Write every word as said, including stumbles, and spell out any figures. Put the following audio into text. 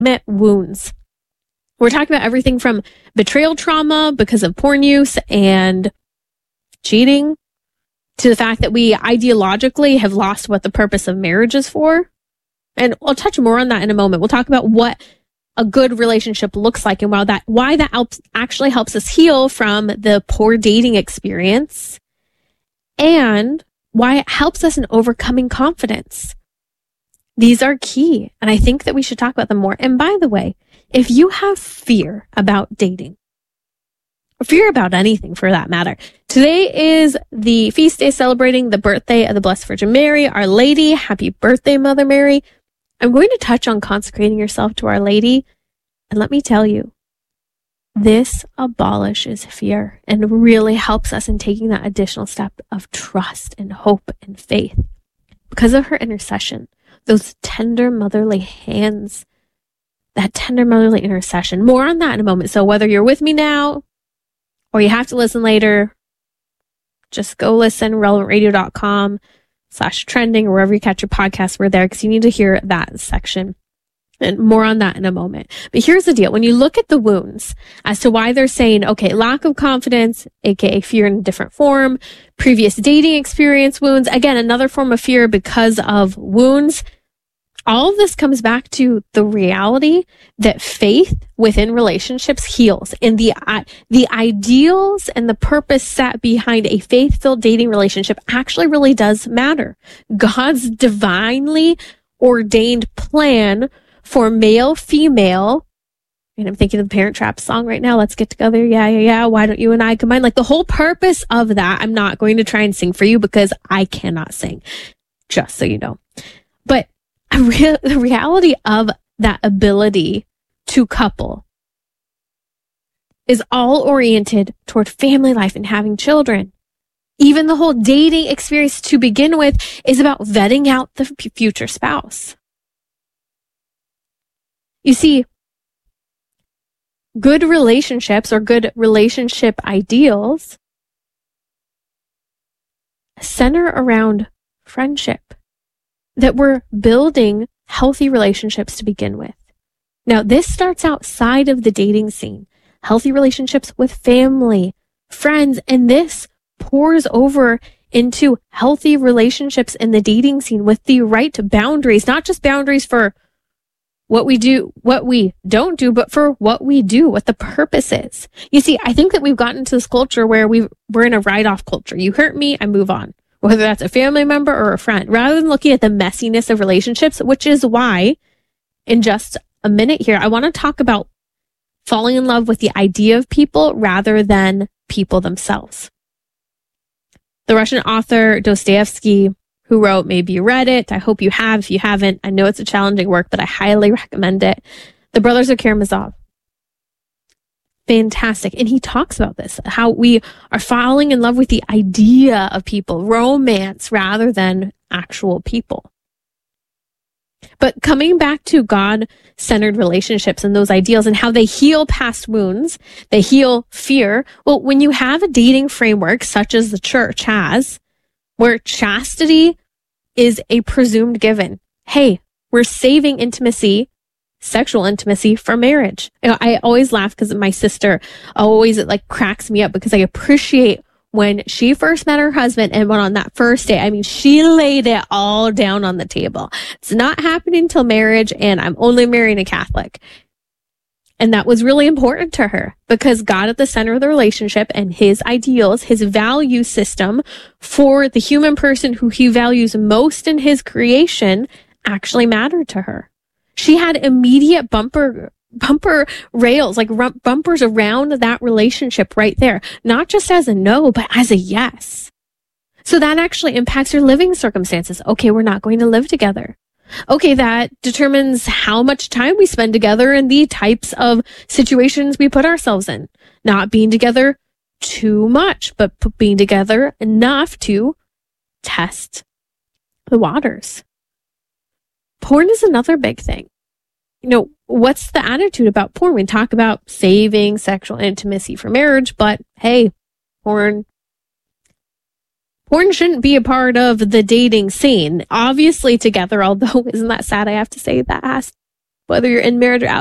wounds. We're talking about everything from betrayal trauma because of porn use and cheating to the fact that we ideologically have lost what the purpose of marriage is for. And I'll touch more on that in a moment. We'll talk about what a good relationship looks like and why that, why that helps, actually helps us heal from the poor dating experience and why it helps us in overcoming confidence. These are key, and I think that we should talk about them more. And by the way, if you have fear about dating, or fear about anything for that matter, today is the feast day celebrating the birthday of the Blessed Virgin Mary, Our Lady. Happy birthday, Mother Mary. I'm going to touch on consecrating yourself to Our Lady. And let me tell you, this abolishes fear and really helps us in taking that additional step of trust and hope and faith. Because of her intercession, those tender motherly hands, that tender motherly intercession. More on that in a moment. So whether you're with me now or you have to listen later, just go listen, relevant radio dot com slash trending or wherever you catch your podcast. We're there because you need to hear that section. And more on that in a moment. But here's the deal. When you look at the wounds as to why they're saying, okay, lack of confidence, aka fear in a different form, previous dating experience wounds, again, another form of fear because of wounds. All of this comes back to the reality that faith within relationships heals, and the uh, the ideals and the purpose set behind a faith-filled dating relationship actually really does matter. God's divinely ordained plan for male, female, and I'm thinking of the Parent Trap song right now. Let's get together. Yeah, yeah, yeah. Why don't you and I combine? Like the whole purpose of that, I'm not going to try and sing for you because I cannot sing, just so you know. But a real, the reality of that ability to couple is all oriented toward family life and having children. Even the whole dating experience to begin with is about vetting out the f- future spouse. You see, good relationships or good relationship ideals center around friendship, that we're building healthy relationships to begin with. Now, this starts outside of the dating scene, healthy relationships with family, friends, and this pours over into healthy relationships in the dating scene with the right boundaries, not just boundaries for what we do, what we don't do, but for what we do, what the purpose is. You see, I think that we've gotten to this culture where we we're in a write-off culture. You hurt me, I move on. Whether that's a family member or a friend, rather than looking at the messiness of relationships, which is why in just a minute here, I want to talk about falling in love with the idea of people rather than people themselves. The Russian author Dostoevsky, who wrote, maybe you read it, I hope you have. If you haven't, I know it's a challenging work, but I highly recommend it. The Brothers of Karamazov. Fantastic. And he talks about this, how we are falling in love with the idea of people, romance, rather than actual people. But coming back to God-centered relationships and those ideals and how they heal past wounds, they heal fear. Well, when you have a dating framework such as the church has, where chastity is a presumed given. Hey, we're saving intimacy, sexual intimacy for marriage. You know, I always laugh because my sister always, it like cracks me up because I appreciate when she first met her husband and went on that first date. I mean, she laid it all down on the table. It's not happening until marriage, and I'm only marrying a Catholic. And that was really important to her because God at the center of the relationship and his ideals, his value system for the human person who he values most in his creation actually mattered to her. She had immediate bumper bumper rails, like rump, bumpers around that relationship right there, not just as a no, but as a yes. So that actually impacts her living circumstances. Okay, we're not going to live together. Okay, that determines how much time we spend together and the types of situations we put ourselves in. Not being together too much, but being together enough to test the waters. Porn is another big thing. You know, what's the attitude about porn? We talk about saving sexual intimacy for marriage, but hey, porn, porn shouldn't be a part of the dating scene. Obviously together, although isn't that sad I have to say that has, whether you're in marriage or out.